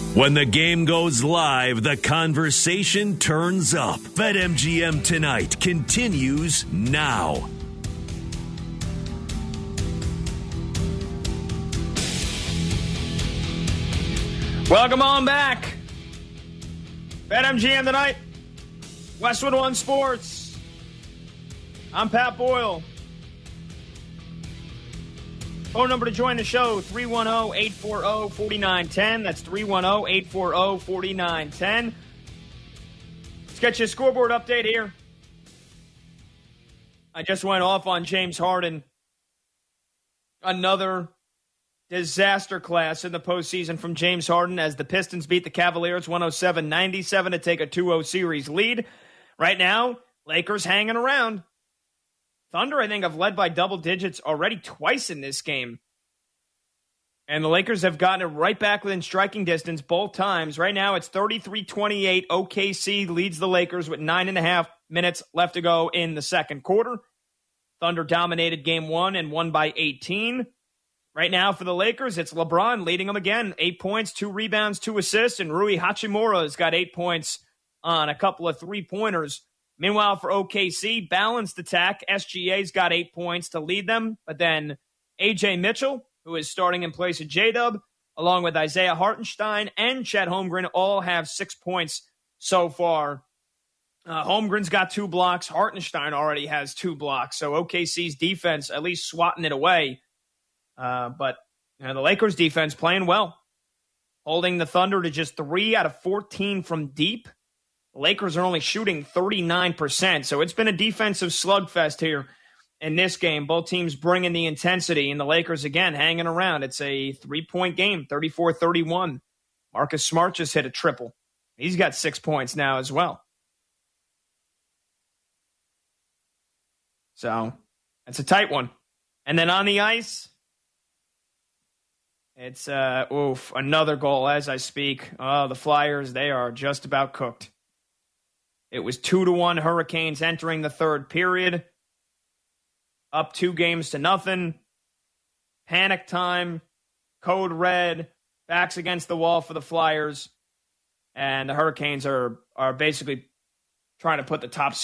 When the game goes live, the conversation turns up. BetMGM Tonight continues now. Welcome on back. BetMGM Tonight, Westwood One Sports. I'm Pat Boyle. Phone number to join the show, 310-840-4910. That's 310-840-4910. Let's get you a scoreboard update here. I just went off on James Harden. Another disaster class in the postseason from James Harden as the Pistons beat the Cavaliers 107-97 to take a 2-0 series lead. Right now, Lakers hanging around. Thunder, I think, have led by double digits already twice in this game. And the Lakers have gotten it right back within striking distance both times. Right now, it's 33-28. OKC leads the Lakers with 9.5 minutes left to go in the second quarter. Thunder dominated game one and won by 18. Right now for the Lakers, it's LeBron leading them again. 8 points, 2 rebounds, 2 assists, and Rui Hachimura has got 8 points on a couple of three-pointers. Meanwhile, for OKC, balanced attack. SGA's got 8 points to lead them. But then A.J. Mitchell, who is starting in place of J-Dub, along with Isaiah Hartenstein and Chet Holmgren, all have 6 points so far. Holmgren's got 2 blocks. Hartenstein already has 2 blocks. So OKC's defense at least swatting it away. But the Lakers' defense playing well, holding the Thunder to just 3 out of 14 from deep. The Lakers are only shooting 39%, so it's been a defensive slugfest here in this game. Both teams bringing the intensity, and the Lakers, again, hanging around. It's a 3-point game, 34-31. Marcus Smart just hit a triple. He's got 6 points now as well. So that's a tight one. And then on the ice, it's another goal as I speak. Oh, the Flyers, they are just about cooked. It was 2-1 Hurricanes entering the third period. Up 2-0. Panic time. Code red. Backs against the wall for the Flyers. And the Hurricanes are basically trying to put the top